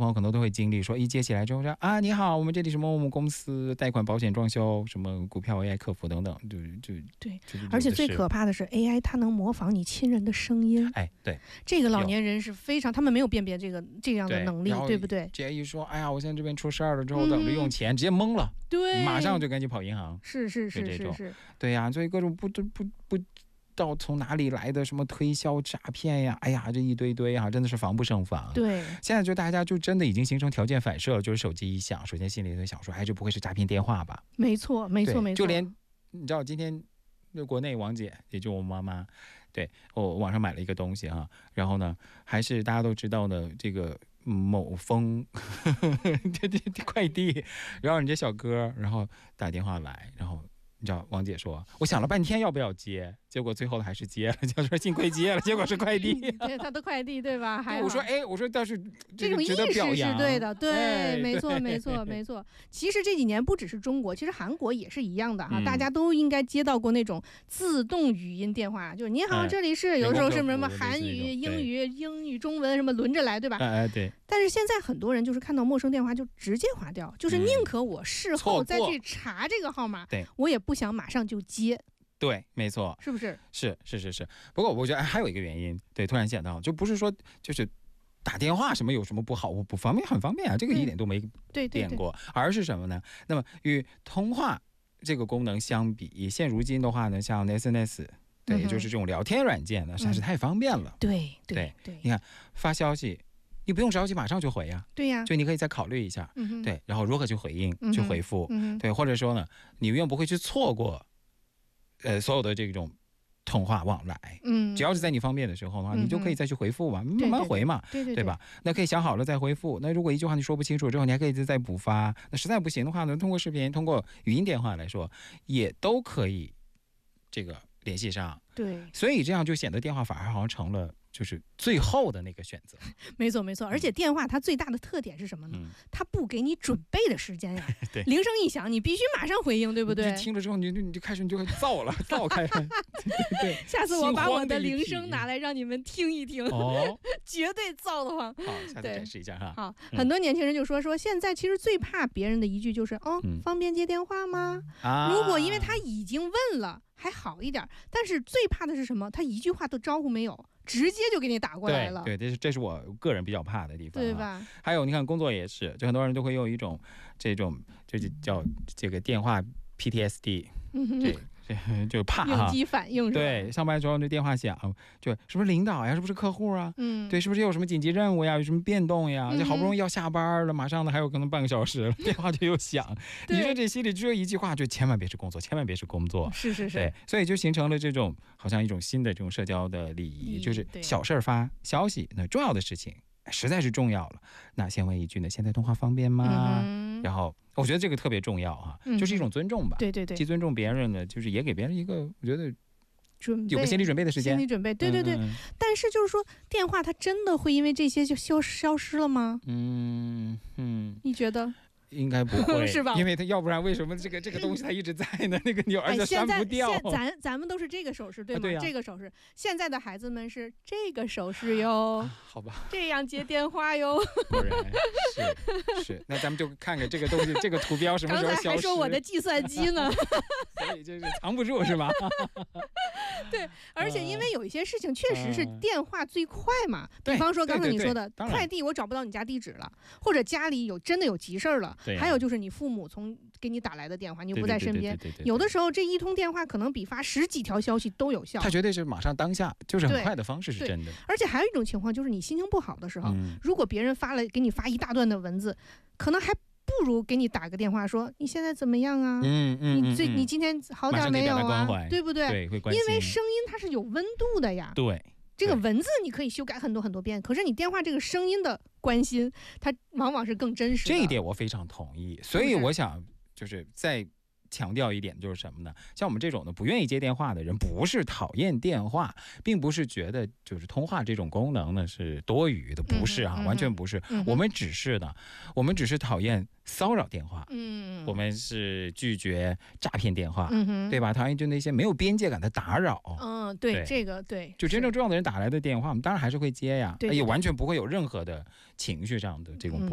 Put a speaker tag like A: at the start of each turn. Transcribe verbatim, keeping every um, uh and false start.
A: 朋友可能都会经历，说一接起来之后说啊，你好，我们这里什么我们公司贷款、保险、装修，什么股票 A I 客服等等，就就
B: 对。而且最可怕的是 A I 它能模仿你亲人的声音。
A: 哎，对，
B: 这个老年人是非常，他们没有辨别这个这样的能力， 对, 对不对？
A: 直接一说，哎呀，我现在这边出事儿了之后，等着用钱，嗯、直接懵了，
B: 对，
A: 马上就赶紧跑银行。
B: 是是是是是，
A: 对呀、啊，所以各种不不不不。到从哪里来的什么推销诈骗呀？哎呀，这一堆堆啊，真的是防不胜防。
B: 对，
A: 现在就大家就真的已经形成条件反射了，就是手机一响，首先心里就想说，哎，这不会是诈骗电话吧？
B: 没错，没错，没错。
A: 就连你知道，今天就国内王姐，也就我妈妈，对我网上买了一个东西哈，然后呢，还是大家都知道的这个某丰这这快递，然后你这小哥，然后打电话来，然后。你知道王姐说，我想了半天要不要接，结果最后还是接了，就说幸亏接了，结果是快递，
B: 对他的快递对吧？还
A: 我说哎，我说但是
B: 这种意识是对的，对，哎、没错没错没错。其实这几年不只是中国，其实韩国也是一样的哈、嗯，大家都应该接到过那种自动语音电话，就是你好，这里是，有时候是什么韩语、英语、英语、中文什么轮着来，对吧？
A: 哎对。
B: 但是现在很多人就是看到陌生电话就直接划掉，就是宁可我事后再去查这个号码，
A: 对，
B: 我也不想马上就接。
A: 对，没错，
B: 是不是？
A: 是是是是。不过我觉得还有一个原因，对，突然想到，就不是说就是打电话什么有什么不好，我不方便，很方便啊，这个一点都没变过，
B: 对对对对，
A: 而是什么呢？那么与通话这个功能相比，现如今的话呢，像 S N S。对，也就是这种聊天软件呢，实在是太方便了。
B: 嗯、对对
A: 对, 对，你看发消息。你不用着急，马上就回呀、啊。
B: 对呀、啊，
A: 就你可以再考虑一下，
B: 嗯、
A: 对，然后如何去回应、嗯、去回复、
B: 嗯，
A: 对，或者说呢，你永远不会去错过，呃，所有的这种通话往来，
B: 嗯，
A: 只要是在你方便的时候的话，嗯、你就可以再去回复嘛，嗯、慢慢回嘛，
B: 对 对, 对,
A: 对, 对, 对吧？那可以想好了再回复。那如果一句话你说不清楚之后，你还可以再补发。那实在不行的话呢，通过视频、通过语音电话来说，也都可以这个联系上。
B: 对，
A: 所以这样就显得电话反而好像成了。就是最后的那个选择，
B: 没错没错。而且电话它最大的特点是什么呢？嗯、它不给你准备的时间呀。
A: 对，
B: 铃声一响，你必须马上回应，对不对？
A: 你听了之后，你就你就开始你就燥了，燥开了。对, 对，
B: 下次我把我的铃声拿来让你们听一听，
A: 哦，
B: 绝对燥得慌。
A: 好，下次展示一下哈。
B: 好，嗯、很多年轻人就说说，现在其实最怕别人的一句就是哦，嗯、方便接电话吗？啊，如果因为他已经问了。还好一点，但是最怕的是什么？他一句话的招呼没有，直接就给你打过来了。
A: 对，对，这是这是我个人比较怕的地方、啊，
B: 对吧？
A: 还有你看工作也是，就很多人都会用一种这种这就叫这个电话 P T S D，
B: 嗯
A: 这就怕哈，
B: 应激反应是吧？
A: 对，上班的时候那电话响，就是不是领导呀，是不是客户啊？
B: 嗯，
A: 对，是不是有什么紧急任务呀？有什么变动呀？嗯、就好不容易要下班了，马上呢还有可能半个小时，电话就又响。你说这心里只有一句话，就千万别是工作，千万别是工作。
B: 是是是。
A: 对，所以就形成了这种好像一种新的这种社交的礼仪，就是小事发消息，那重要的事情实在是重要了，那先问一句呢，现在通话方便吗？嗯、然后我觉得这个特别重要啊，嗯、就是一种尊重吧。
B: 对对对，
A: 既尊重别人呢，就是也给别人一个我觉得
B: 准备
A: 有个心理准备的时间。
B: 心理准备，对对对。
A: 嗯、
B: 但是就是说，电话它真的会因为这些就消消失了吗？
A: 嗯嗯，
B: 你觉得？
A: 应该不会
B: 是吧？
A: 因为他要不然为什么这个这个东西它一直在呢？那个钮儿就删不掉。
B: 哎、现在咱咱们都是这个手势对吗？
A: 啊对啊、
B: 这个手势，现在的孩子们是这个手势哟、
A: 啊。好吧，
B: 这样接电话哟。
A: 果然是是，那咱们就看看这个东西，这个图标什么时候消失？
B: 刚才还说我的计算机呢，
A: 所以就是藏不住是吧？
B: 对，而且因为有一些事情确实是电话最快嘛，
A: 嗯、
B: 比方说刚才你说的
A: 对对对
B: 快递，我找不到你家地址了，或者家里有真的有急事儿了，
A: 啊、
B: 还有就是你父母从给你打来的电话，你又不在身边，
A: 对对对对对对，
B: 有的时候这一通电话可能比发十几条消息都有效。
A: 它绝对是马上当下，就是很快的方式，是真的。
B: 而且还有一种情况，就是你心情不好的时候，
A: 嗯、
B: 如果别人发了给你发一大段的文字，可能还不如给你打个电话说你现在怎么样啊？
A: 嗯嗯，
B: 你最、嗯、你今天好点没有啊？对不对？
A: 对，会关心。
B: 因为声音它是有温度的呀。
A: 对。
B: 这个文字你可以修改很多很多遍，可是你电话这个声音的关心，它往往是更真实的。
A: 这一点我非常同意，所以我想就是再强调一点，就是什么呢？像我们这种的不愿意接电话的人，不是讨厌电话，并不是觉得就是通话这种功能呢是多余的，不是啊，
B: 嗯、
A: 完全不是。
B: 嗯、
A: 我们只是呢，我们只是讨厌骚扰电话，
B: 嗯，
A: 我们是拒绝诈骗电话，
B: 嗯、
A: 对吧？讨厌就那些没有边界感的打扰。
B: 嗯，对，对这个对，
A: 就真正重要的人打来的电话，我们当然还是会接呀，
B: 对对对，
A: 也完全不会有任何的情绪上的这种。